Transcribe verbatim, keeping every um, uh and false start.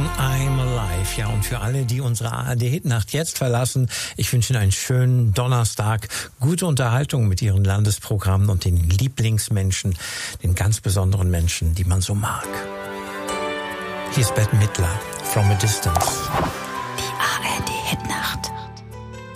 I'm Alive. Ja, und für alle, die unsere A R D-Hitnacht jetzt verlassen, ich wünsche Ihnen einen schönen Donnerstag, gute Unterhaltung mit Ihren Landesprogrammen und den Lieblingsmenschen, den ganz besonderen Menschen, die man so mag. Hier ist Bette Midler, From a Distance.